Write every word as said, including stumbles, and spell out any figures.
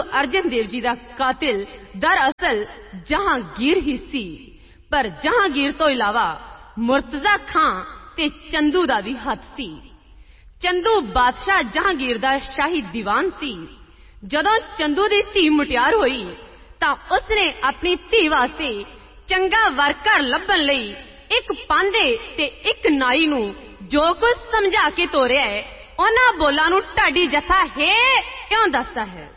अर्जन देव जी का कातिल दरअसल जहांगीर ही सी। पर जहांगीर तो इलावा मुर्तजा खां ते चंदू दा भी हथ सी। चंदू बादशाह जहांगीर दा शाही दीवान सी। जदों चंदू दी धी मुटियार होई तां उसने अपनी धी वास्ते चंगा वर घर लभण लई एक पांधे ते एक नाई नूं जो कुछ समझा के तोरिया है उन्हां बोलां नूं ढाडी जथा हे क्यों दसदा है।